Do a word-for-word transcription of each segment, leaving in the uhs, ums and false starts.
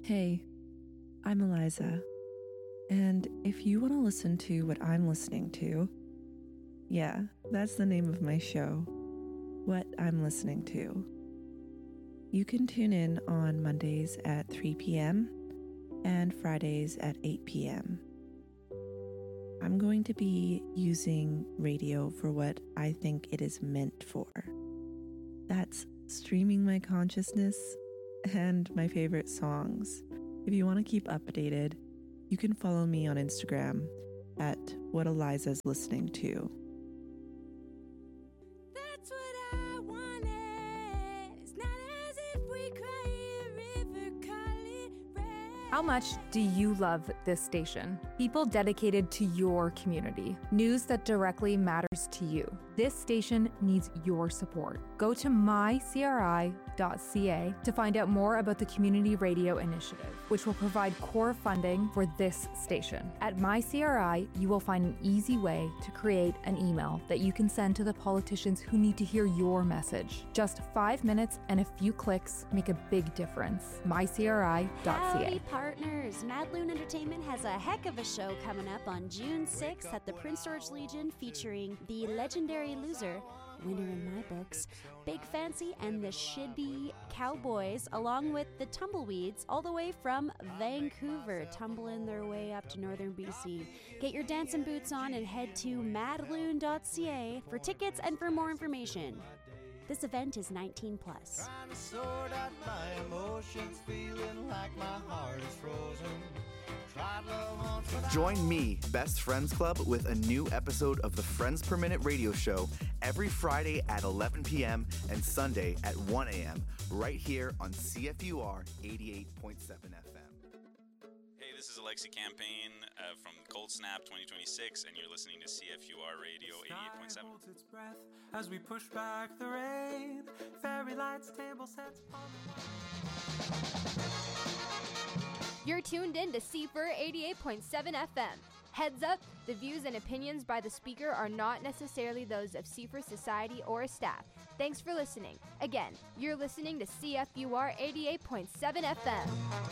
Hey, I'm Eliza, and if you want to listen to what I'm listening to, yeah, that's the name of my show, What I'm Listening To. You can tune in on Mondays at three p.m. and Fridays at eight p.m. I'm going to be using radio for what I think it is meant for. That's streaming my consciousness and my favorite songs. If you want to keep updated, you can follow me on Instagram at What Eliza's Listening To. That's what I wanted. It's not as if we cry a river, call it red. How much do you love this station? People dedicated to your community. News that directly matters to you. This station needs your support. Go to my c r i dot c a to find out more about the Community Radio Initiative, which will provide core funding for this station. At MyCRI, you will find an easy way to create an email that you can send to the politicians who need to hear your message. Just five minutes and a few clicks make a big difference. my c r i dot c a. Howdy, partners. Mad Loon Entertainment has a heck of a show coming up on June sixth at the Prince George Legion featuring the legendary Loser, winner in my books, Big Fancy and the Shibby Cowboys, along with the Tumbleweeds, all the way from Vancouver, tumbling their way up to northern B C. Get your dancing boots on and head to mad loon dot c a for tickets and for more information. This event is nineteen plus. Trying to sort out my emotions, feeling like my heart is frozen. Join me, Best Friends Club, with a new episode of the Friends Per Minute radio show every Friday at eleven p.m. and Sunday at one a.m. right here on C F U R eighty-eight point seven F M. Hey, this is Alexi Campaign uh, from Cold Snap twenty twenty-six, and you're listening to C F U R Radio eighty-eight point seven. Its breath as we push back the rain. Fairy lights, table sets. You're tuned in to C F U R eighty-eight point seven F M. Heads up, the views and opinions by the speaker are not necessarily those of C F U R Society or staff. Thanks for listening. Again, you're listening to C F U R eighty-eight point seven F M.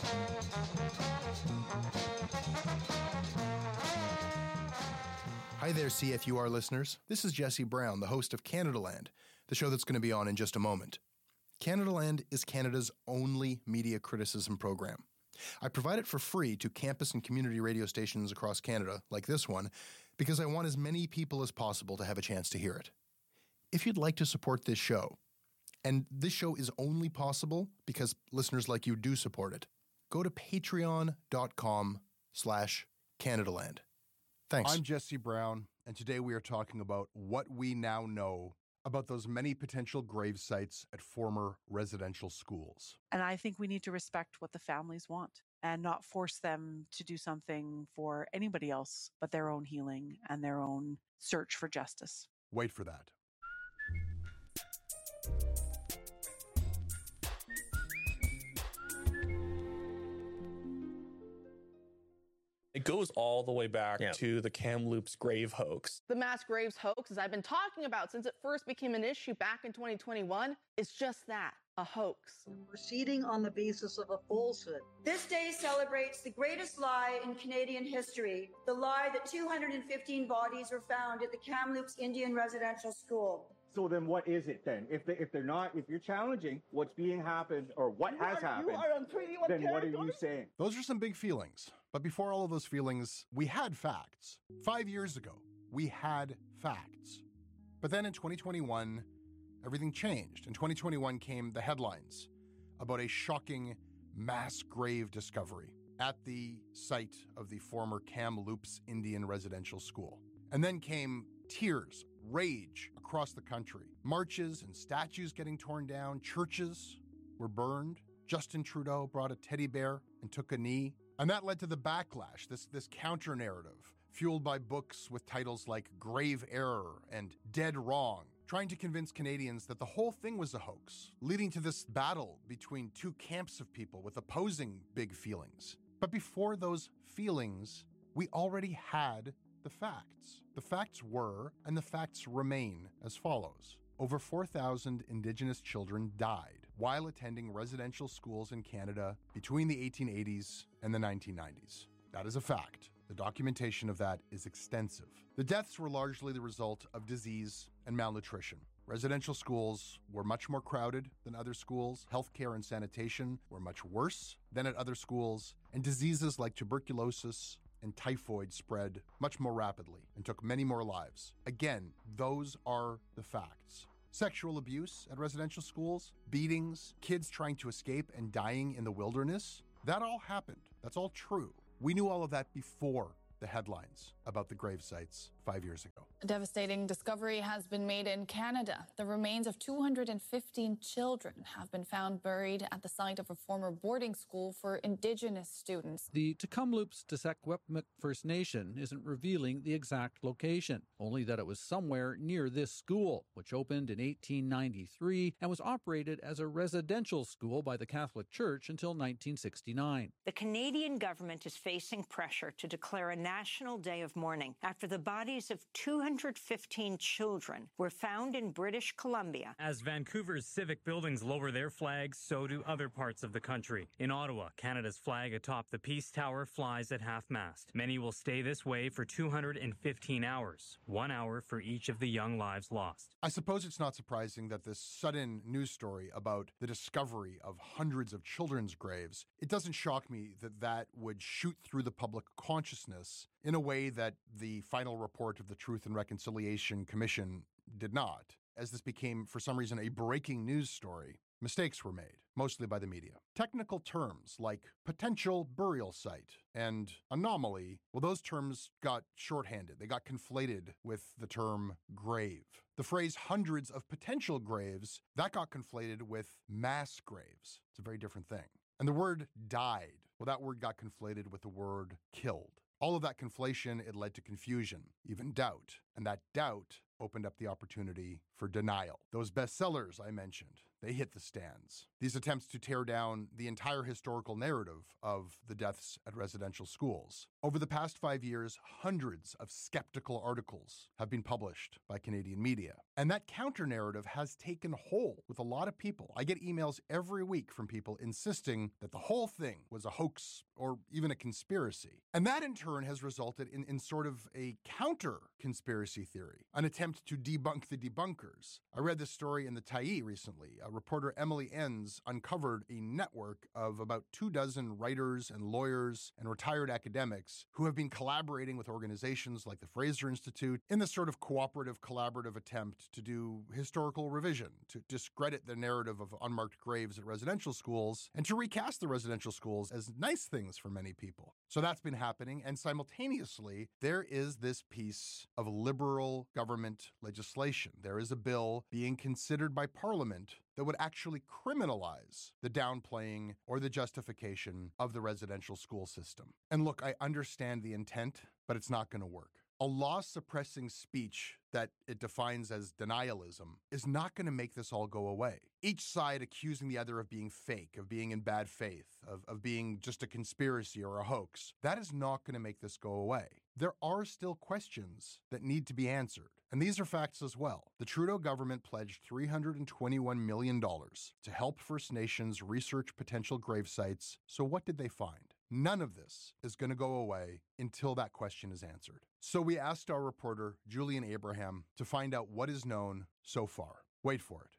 Hi there, C F U R listeners. This is Jesse Brown, the host of Canadaland, the show that's going to be on in just a moment. Canadaland is Canada's only media criticism program. I provide it for free to campus and community radio stations across Canada, like this one, because I want as many people as possible to have a chance to hear it. If you'd like to support this show, and this show is only possible because listeners like you do support it, go to patreon.com slash Canadaland. Thanks. I'm Jesse Brown, and today we are talking about what we now know about those many potential grave sites at former residential schools. And I think we need to respect what the families want and not force them to do something for anybody else but their own healing and their own search for justice. Wait for that. It goes all the way back Yeah. to the Kamloops grave hoax. The mass graves hoax, as I've been talking about since it first became an issue back in twenty twenty-one, is just that, a hoax. Proceeding on the basis of a falsehood. This day celebrates the greatest lie in Canadian history, the lie that two hundred fifteen bodies were found at the Kamloops Indian Residential School. So then what is it then? If, they, if they're not, if you're challenging what's being happened or what You has are- happened, you are on twenty-one then what are you territory? saying? Those are some big feelings. But before all of those feelings, we had facts. Five years ago, we had facts. But then in twenty twenty-one, everything changed. In twenty twenty-one came the headlines about a shocking mass grave discovery at the site of the former Kamloops Indian Residential School. And then came tears, rage across the country. Marches and statues getting torn down. Churches were burned. Justin Trudeau brought a teddy bear and took a knee. And that led to the backlash, this, this counter-narrative, fueled by books with titles like Grave Error and Dead Wrong, trying to convince Canadians that the whole thing was a hoax, leading to this battle between two camps of people with opposing big feelings. But before those feelings, we already had the facts. The facts were, and the facts remain, as follows. Over four thousand Indigenous children died while attending residential schools in Canada between the eighteen eighties and the nineteen nineties. That is a fact. The documentation of that is extensive. The deaths were largely the result of disease and malnutrition. Residential schools were much more crowded than other schools. Healthcare and sanitation were much worse than at other schools. And diseases like tuberculosis and typhoid spread much more rapidly and took many more lives. Again, those are the facts. Sexual abuse at residential schools, beatings, kids trying to escape and dying in the wilderness, that all happened. That's all true. We knew all of that before the headlines about the grave sites five years ago. A devastating discovery has been made in Canada. The remains of two hundred fifteen children have been found buried at the site of a former boarding school for Indigenous students. The Tecumloops Tsekwepic First Nation isn't revealing the exact location, only that it was somewhere near this school, which opened in eighteen ninety-three and was operated as a residential school by the Catholic Church until nineteen sixty-nine. The Canadian government is facing pressure to declare a national day of mourning after the bodies of two hundred fifteen children were found in British Columbia. As Vancouver's civic buildings lower their flags, so do other parts of the country. In Ottawa, Canada's flag atop the Peace Tower flies at half-mast. Many will stay this way for two hundred fifteen hours, one hour for each of the young lives lost. I suppose it's not surprising that this sudden news story about the discovery of hundreds of children's graves, it doesn't shock me that that would shoot through the public consciousness in a way that the final report of the Truth and Reconciliation Commission did not. As this became, for some reason, a breaking news story, mistakes were made, mostly by the media. Technical terms like potential burial site and anomaly, well, those terms got shorthanded. They got conflated with the term grave. The phrase hundreds of potential graves, that got conflated with mass graves. It's a very different thing. And the word died, well, that word got conflated with the word killed. All of that conflation, it led to confusion, even doubt. And that doubt opened up the opportunity for denial. Those bestsellers I mentioned, they hit the stands. These attempts to tear down the entire historical narrative of the deaths at residential schools. Over the past five years, hundreds of skeptical articles have been published by Canadian media. And that counter-narrative has taken hold with a lot of people. I get emails every week from people insisting that the whole thing was a hoax or even a conspiracy. And that in turn has resulted in, in sort of a counter-conspiracy theory, an attempt to debunk the debunkers. I read this story in the Tyee recently. A reporter, Emily Enns, uncovered a network of about two dozen writers and lawyers and retired academics who have been collaborating with organizations like the Fraser Institute in this sort of cooperative, collaborative attempt to do historical revision, to discredit the narrative of unmarked graves at residential schools, and to recast the residential schools as nice things for many people. So that's been happening, and simultaneously, there is this piece of liberal government legislation. There is a bill being considered by Parliament that would actually criminalize the downplaying or the justification of the residential school system. And look, I understand the intent, but it's not going to work. A law suppressing speech that it defines as denialism is not going to make this all go away. Each side accusing the other of being fake, of being in bad faith, of, of being just a conspiracy or a hoax, that is not going to make this go away. There are still questions that need to be answered. And these are facts as well. The Trudeau government pledged three hundred twenty-one million dollars to help First Nations research potential grave sites. So what did they find? None of this is going to go away until that question is answered. So we asked our reporter, Julian Abraham, to find out what is known so far. Wait for it.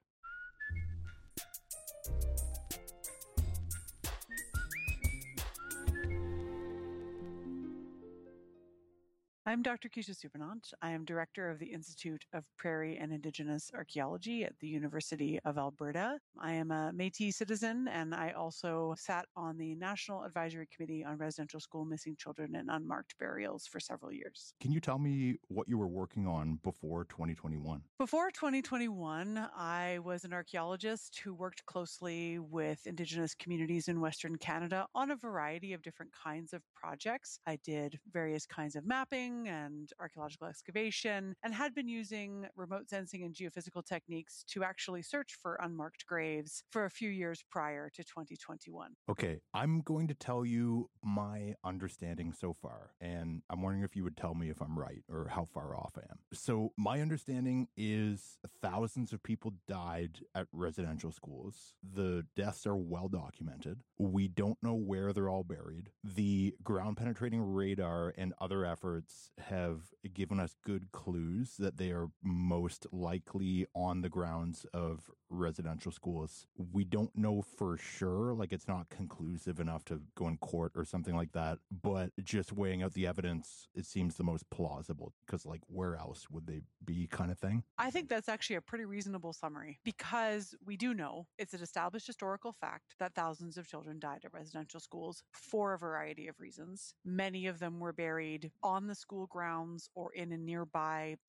I'm Doctor Keisha Supernant. I am director of the Institute of Prairie and Indigenous Archaeology at the University of Alberta. I am a Métis citizen, and I also sat on the National Advisory Committee on Residential School Missing Children and Unmarked Burials for several years. Can you tell me what you were working on before twenty twenty-one? Before twenty twenty-one, I was an archaeologist who worked closely with Indigenous communities in Western Canada on a variety of different kinds of projects. I did various kinds of mapping, drilling and archaeological excavation, and had been using remote sensing and geophysical techniques to actually search for unmarked graves for a few years prior to twenty twenty-one. Okay, I'm going to tell you my understanding so far, and I'm wondering if you would tell me if I'm right or how far off I am. So, my understanding is thousands of people died at residential schools. The deaths are well documented. We don't know where they're all buried. The ground penetrating radar and other efforts have given us good clues that they are most likely on the grounds of residential schools. We don't know for sure, like it's not conclusive enough to go in court or something like that, but just weighing out the evidence, it seems the most plausible because, like, where else would they be, kind of thing? I think that's actually a pretty reasonable summary because we do know it's an established historical fact that thousands of children died at residential schools for a variety of reasons. Many of them were buried on the school grounds or in a nearby